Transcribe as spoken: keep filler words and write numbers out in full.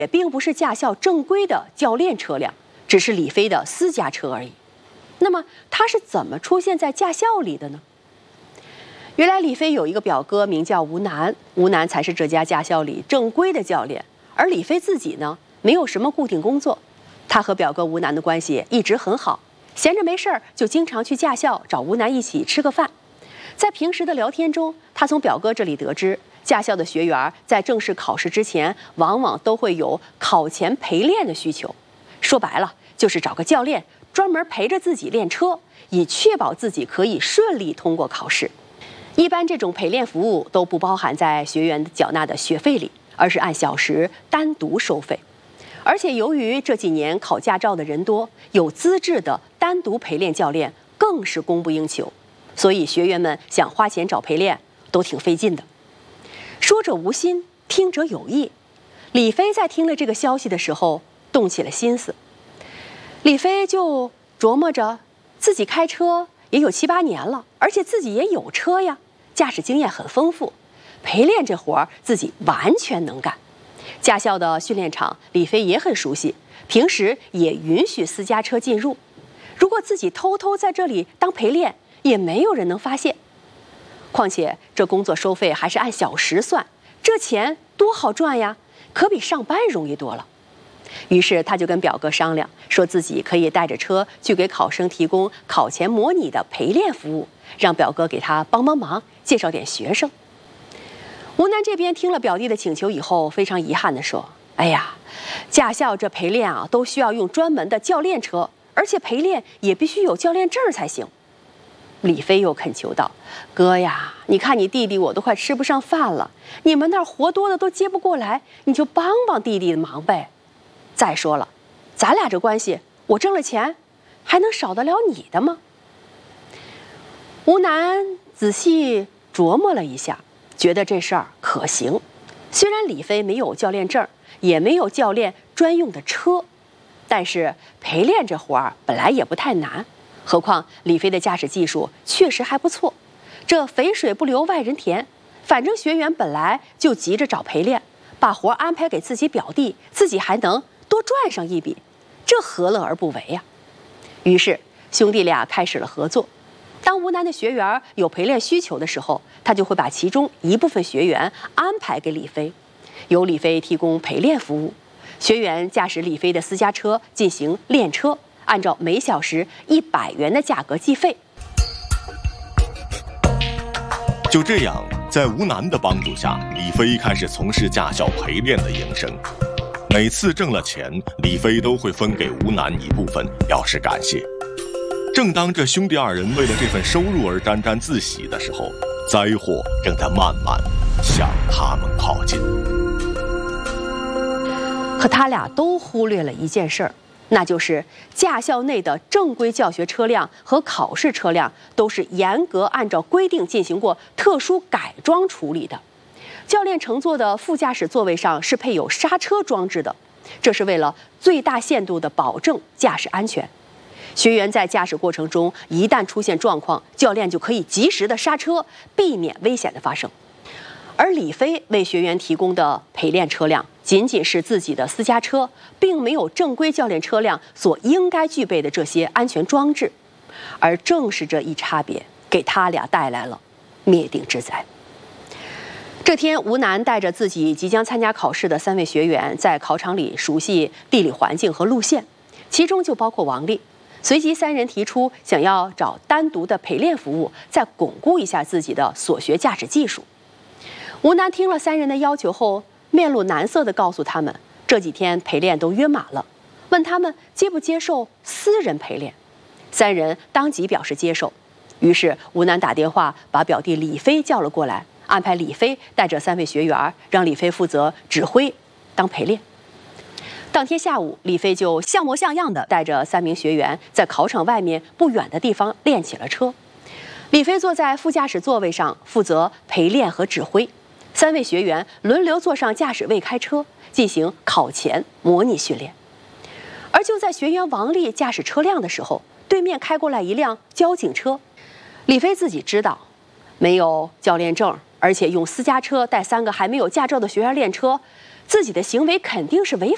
也并不是驾校正规的教练车辆，只是李飞的私家车而已。那么他是怎么出现在驾校里的呢？原来李飞有一个表哥名叫吴楠，吴楠才是这家驾校里正规的教练，而李飞自己呢，没有什么固定工作。他和表哥吴楠的关系一直很好，闲着没事儿就经常去驾校找吴楠一起吃个饭。在平时的聊天中，他从表哥这里得知，驾校的学员在正式考试之前，往往都会有考前陪练的需求。说白了，就是找个教练专门陪着自己练车，以确保自己可以顺利通过考试。一般这种陪练服务都不包含在学员缴纳的学费里，而是按小时单独收费。而且由于这几年考驾照的人多，有资质的单独陪练教练更是供不应求，所以学员们想花钱找陪练都挺费劲的。说者无心，听者有意。李飞在听了这个消息的时候，动起了心思。李飞就琢磨着，自己开车也有七八年了，而且自己也有车呀，驾驶经验很丰富，陪练这活儿自己完全能干。驾校的训练场，李飞也很熟悉，平时也允许私家车进入。如果自己偷偷在这里当陪练，也没有人能发现。况且这工作收费还是按小时算，这钱多好赚呀，可比上班容易多了。于是他就跟表哥商量，说自己可以带着车去给考生提供考前模拟的陪练服务，让表哥给他帮帮忙，介绍点学生。吴楠这边听了表弟的请求以后，非常遗憾地说：“哎呀，驾校这陪练啊，都需要用专门的教练车，而且陪练也必须有教练证才行。”李飞又恳求道：“哥呀，你看你弟弟我都快吃不上饭了，你们那儿活多的都接不过来，你就帮帮弟弟的忙呗。再说了，咱俩这关系，我挣了钱，还能少得了你的吗？”吴楠仔细琢磨了一下，觉得这事儿可行。虽然李飞没有教练证，也没有教练专用的车，但是陪练这活儿本来也不太难。何况李飞的驾驶技术确实还不错，这肥水不流外人田，反正学员本来就急着找陪练，把活安排给自己表弟，自己还能多赚上一笔，这何乐而不为呀？于是兄弟俩开始了合作。当吴楠的学员有陪练需求的时候，他就会把其中一部分学员安排给李飞，由李飞提供陪练服务，学员驾驶李飞的私家车进行练车，按照每小时一百元的价格计费。 就这样，在吴楠的帮助下，李飞开始从事驾校陪练的营生。每次挣了钱，李飞都会分给吴楠一部分，表示感谢。正当这兄弟二人为了这份收入而沾沾自喜的时候，灾祸正在慢慢向他们靠近。 可他俩都忽略了一件事儿，那就是驾校内的正规教学车辆和考试车辆都是严格按照规定进行过特殊改装处理的。教练乘坐的副驾驶座位上是配有刹车装置的，这是为了最大限度地保证驾驶安全。学员在驾驶过程中一旦出现状况，教练就可以及时的刹车，避免危险的发生。而李飞为学员提供的陪练车辆仅仅是自己的私家车，并没有正规教练车辆所应该具备的这些安全装置。而正是这一差别，给他俩带来了灭顶之灾。这天，吴楠带着自己即将参加考试的三位学员在考场里熟悉地理环境和路线，其中就包括王丽。随即三人提出想要找单独的陪练服务，再巩固一下自己的所学驾驶技术。吴楠听了三人的要求后，面露难色地告诉他们，这几天陪练都约满了，问他们接不接受私人陪练。三人当即表示接受。于是吴楠打电话把表弟李飞叫了过来，安排李飞带着三位学员，让李飞负责指挥当陪练。当天下午，李飞就像模像样的带着三名学员在考场外面不远的地方练起了车。李飞坐在副驾驶座位上，负责陪练和指挥。三位学员轮流坐上驾驶位开车，进行考前模拟训练。而就在学员王丽驾驶车辆的时候，对面开过来一辆交警车。李飞自己知道，没有教练证，而且用私家车带三个还没有驾照的学员练车，自己的行为肯定是违